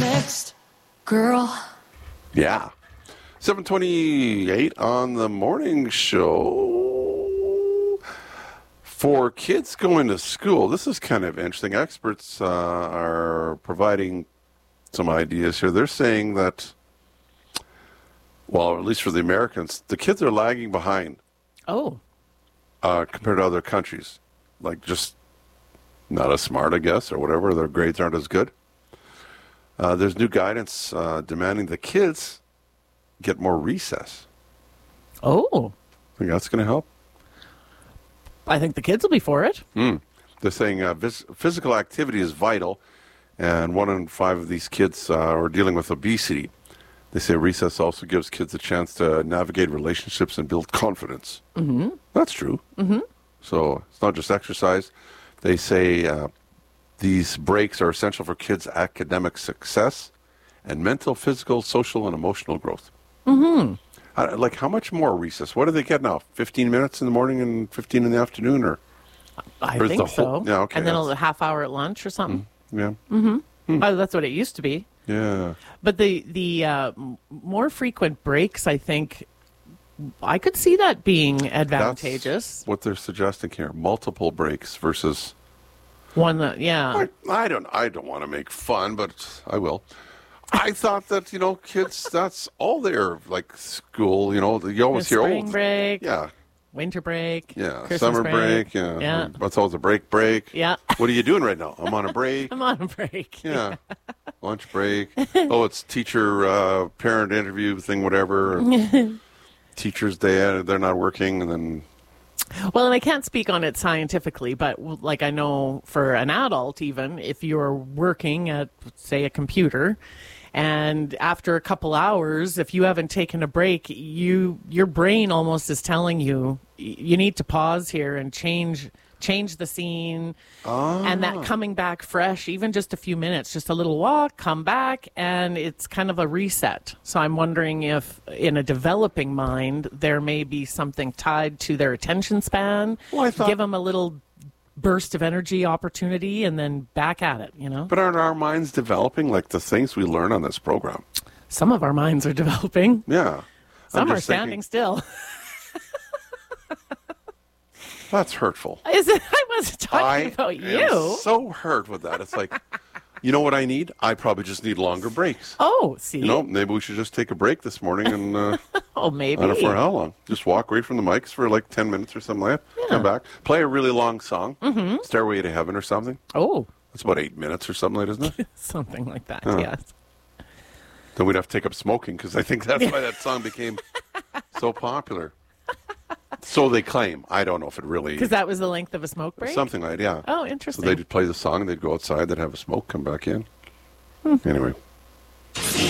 next, girl? Yeah. 7:28 on the morning show. For kids going to school, this is kind of interesting. Experts are providing some ideas here. They're saying that, well, at least for the Americans, the kids are lagging behind. Oh. Compared to other countries. Like, just not as smart, I guess, or whatever. Their grades aren't as good. There's new guidance demanding the kids get more recess. Oh. Think that's going to help? I think the kids will be for it. They're saying physical activity is vital, and 1 in 5 of these kids are dealing with obesity. They say recess also gives kids a chance to navigate relationships and build confidence. Mm-hmm. That's true. Mm-hmm. So it's not just exercise. They say these breaks are essential for kids' academic success and mental, physical, social, and emotional growth. Mm-hmm. Like, how much more recess? What do they get now? 15 minutes in the morning and 15 in the afternoon? Or I is think the so. whole, yeah, okay, and then a half hour at lunch or something. yeah. Oh, that's what it used to be. Yeah. But the more frequent breaks, I think, I could see that being advantageous. That's what they're suggesting here. Multiple breaks versus One that, yeah. I don't want to make fun, but I will. I thought that, kids, that's all their, like, school, you always hear, spring break, yeah, winter break, yeah, Christmas summer break, yeah. Yeah. That's always a break. Yeah. What are you doing right now? I'm on a break. I'm on a break. Yeah. Lunch break. Oh, it's teacher, parent interview thing, whatever. Teacher's day, they're not working, and then... Well, and I can't speak on it scientifically, but like I know for an adult, even if you're working at, say, a computer, and after a couple hours, if you haven't taken a break, your brain almost is telling you you need to pause here and change the scene. And that coming back fresh, even just a few minutes, just a little walk, come back, and it's kind of a reset. So I'm wondering if in a developing mind, there may be something tied to their attention span. Well, I thought... Give them a little burst of energy opportunity and then back at it, But aren't our minds developing, like the things we learn on this program? Some of our minds are developing. Yeah. Some are standing still. That's hurtful. I wasn't talking about you. I'm so hurt with that. It's like, you know what I need? I probably just need longer breaks. Oh, see? Maybe we should just take a break this morning and... oh, maybe. I don't know for how long. Just walk away from the mics for like 10 minutes or something like that. Yeah. Come back. Play a really long song. Mm-hmm. Stairway to Heaven or something. Oh. That's about 8 minutes or something like that, isn't it? Something like that, yes. Then we'd have to take up smoking because I think that's why that song became so popular. So they claim. I don't know if it really... Because that was the length of a smoke break? Something like that, yeah. Oh, interesting. So they'd play the song, they'd go outside, they'd have a smoke, come back in. Anyway.